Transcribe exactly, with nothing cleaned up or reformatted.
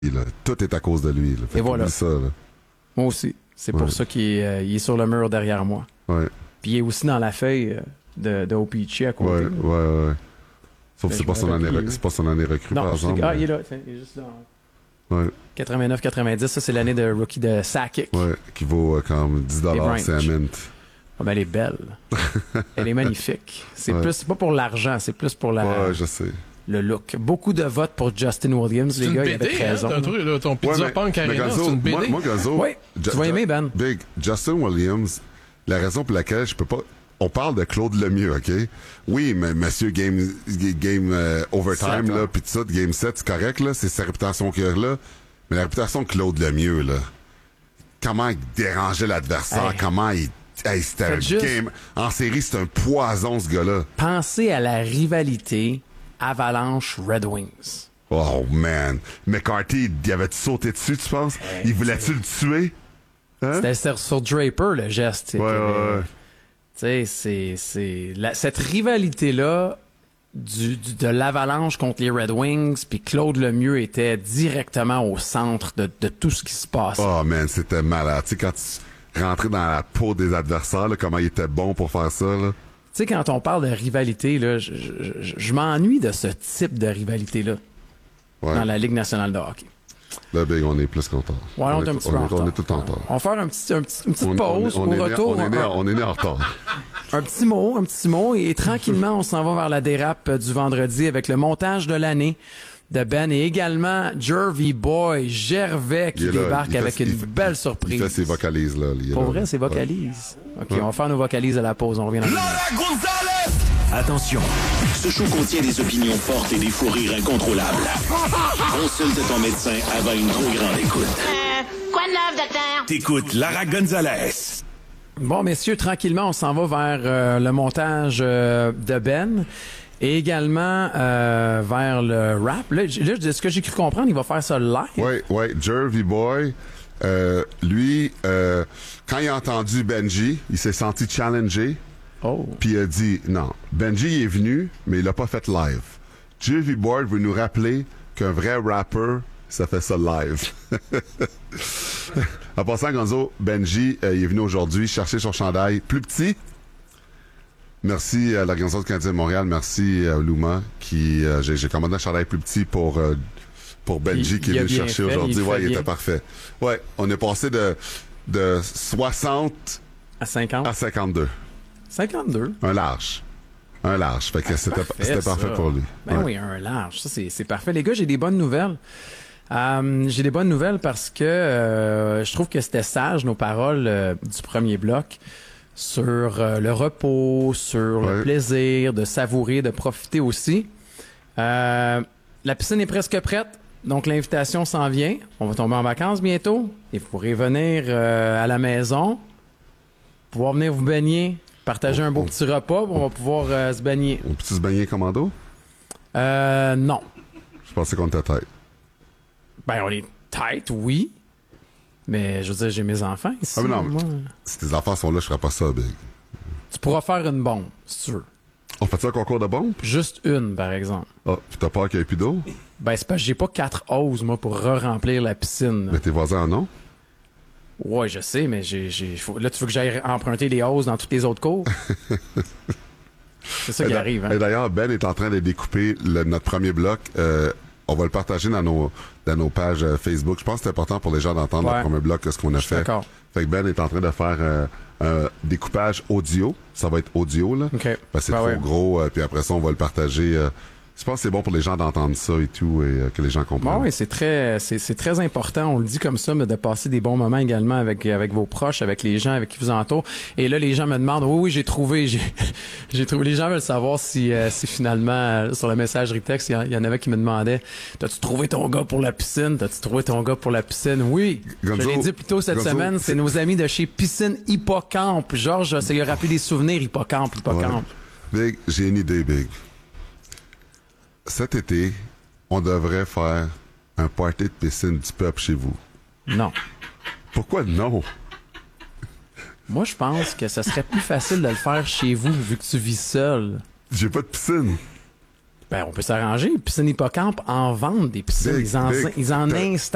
Là. Tout est à cause de lui. Là. Fait Et voilà. Ça, là. Moi aussi. C'est ouais. pour ça qu'il est, euh, il est sur le mur derrière moi. Ouais. Puis il est aussi dans la feuille euh, de, de O P H à côté. Ouais, ouais, ouais. Sauf que c'est pas, son année, plus, c'est pas son année recrue, non, par exemple. Ah, mais... il est là. Il est juste là. Ouais. quatre-vingt-neuf quatre-vingt-dix, ça, c'est l'année de rookie de Sakic. Ouais, qui vaut euh, comme dix dollars, c'est un mint. Oh, ben, elle est belle. Elle est magnifique. C'est ouais. plus, c'est pas pour l'argent, c'est plus pour la... Ouais, je sais. Le look. Beaucoup de votes pour Justin Williams, c'est les gars, B D, il y avait raison. Hein, truc, là, ton Pizza ouais, Punk Arena, Gonzo, c'est une B D. Moi, moi Gonzo, oui, tu vas aimer, Ben. Big, Justin Williams, la raison pour laquelle je peux pas... On parle de Claude Lemieux, OK? Oui, mais monsieur Game, game euh, Overtime, là, pis tout ça, de Game sept, c'est correct, là, c'est sa réputation qu'il a là. Mais la réputation de Claude Lemieux, là, comment il dérangeait l'adversaire, hey. comment il... Hey, c'était un juste... game... En série, c'est un poison, ce gars-là. Pensez à la rivalité Avalanche-Red Wings. Oh, man. McCarthy, il avait-tu sauté dessus, tu penses? Hey, il voulait-tu le tuer? Hein? C'était sur, sur Draper, le geste. Ouais, ouais, ouais. Tu sais, c'est... c'est la, cette rivalité-là du, du, de l'Avalanche contre les Red Wings, puis Claude Lemieux était directement au centre de, de tout ce qui se passait. Oh, man, c'était malade. Tu sais, quand tu rentrais dans la peau des adversaires, là, comment il était bon pour faire ça, là. Tu sais, quand on parle de rivalité, là, je, je, je, je m'ennuie de ce type de rivalité-là ouais. dans la Ligue nationale de hockey. Là, Big, on est plus content. Ouais, on, on est un petit peu en retard. On est tout en retard. On va faire un petit, un petit, une petite on, pause on, on au retour. Né, on, est né, on est né en retard. Un petit mot, un petit mot, et tranquillement, on s'en va vers la dérape du vendredi avec le montage de l'année de Ben et également Jervy Boy Gervais qui débarque avec fait, une fait, belle surprise. Il fait ses vocalises, là. Pour vrai, ses vocalises. Ouais. OK, ouais. On va faire nos vocalises à la pause. On revient dans le Attention, ce show contient des opinions fortes et des fous rires incontrôlables. Consulte ton médecin avant une trop grande écoute. Euh, quoi de neuf, docteur? T'écoutes Lara Gonzalez. Bon, messieurs, tranquillement, on s'en va vers euh, le montage euh, de Ben. Et également euh, vers le rap. Là, là, ce que j'ai cru comprendre, il va faire ça live. Oui, oui. Jervy Boy, euh, lui, euh, quand il a entendu Benji, il s'est senti challengé. Oh. Puis il a dit, non, Benji est venu, mais il l'a pas fait live. Jervy Boy veut nous rappeler qu'un vrai rapper, ça fait ça live. En passant, Gonzo, Benji, euh, il est venu aujourd'hui chercher son chandail plus petit. Merci à l'Organisation canadienne de Montréal, merci à Luma qui euh, j'ai, j'ai commandé un chandail plus petit pour euh, pour Benji il, qui est venu chercher fait, aujourd'hui. Il ouais, il bien. était parfait. Ouais, on est passé de de soixante à cinquante à cinquante-deux. cinquante-deux. Un large. Un large. Fait que ah, c'était parfait, c'était parfait ça. pour lui. Ben ouais. oui, un large. Ça c'est c'est parfait. Les gars, j'ai des bonnes nouvelles. Euh, j'ai des bonnes nouvelles parce que euh, je trouve que c'était sage nos paroles euh, du premier bloc. Sur euh, le repos, sur ouais. le plaisir, de savourer, de profiter aussi. Euh, la piscine est presque prête, donc l'invitation s'en vient. On va tomber en vacances bientôt et vous pourrez venir euh, à la maison, pouvoir venir vous baigner, partager oh, un beau oh. petit repas, on va pouvoir euh, se baigner. On peut-tu se baigner commando? Euh, non. Je pensais qu'on était tête. Ben, on est tête, oui. Mais je veux dire, j'ai mes enfants ici. Ah, mais non, moi. Si tes enfants sont là, je ferais pas ça, Big. Tu pourras faire une bombe, si tu veux. On fait ça un concours de bombes? Juste une, par exemple. Ah, puis t'as peur qu'il n'y ait plus d'eau? Ben, c'est parce que j'ai pas quatre hoses, moi, pour re-remplir la piscine. Mais tes voisins en ont? Ouais, je sais, mais j'ai, j'ai, faut... là, tu veux que j'aille emprunter les hoses dans toutes les autres cours? C'est ça qui arrive, hein? Et d'ailleurs, Ben est en train de découper le, notre premier bloc. Euh, on va le partager dans nos, dans nos pages euh, Facebook. Je pense que c'est important pour les gens d'entendre ouais. le premier bloc, ce qu'on a fait. D'accord. Fait que Ben est en train de faire euh, un découpage audio. Ça va être audio, là. OK. Parce que c'est ben trop ouais. gros. Euh, puis après ça, on va le partager. Euh, je pense que c'est bon pour les gens d'entendre ça et tout, et euh, que les gens comprennent. Ben oui, c'est très, c'est, c'est très important. On le dit comme ça, mais de passer des bons moments également avec avec vos proches, avec les gens avec qui vous entourent. Et là, les gens me demandent, oui, oui, j'ai trouvé, j'ai, j'ai trouvé. Les gens veulent savoir si, euh, si finalement euh, sur la messagerie texte, il y, y en avait qui me demandaient, t'as-tu trouvé ton gars pour la piscine T'as-tu trouvé ton gars pour la piscine Oui. Gonzo, je l'ai dit plus tôt cette Gonzo, semaine. C'est, c'est nos amis de chez Piscine Hippocampe. Georges, ça lui a rappelé des souvenirs. Hippocampe, Hippocampe. Ouais. Big, j'ai une idée, Big. Cet été, on devrait faire un party de piscine du peuple chez vous. Non. Pourquoi non? Moi, je pense que ça serait plus facile de le faire chez vous, vu que tu vis seul. J'ai pas de piscine. Ben, on peut s'arranger. Piscine Hippocampe en vendent des piscines. Big, ils en, big, ils en installent.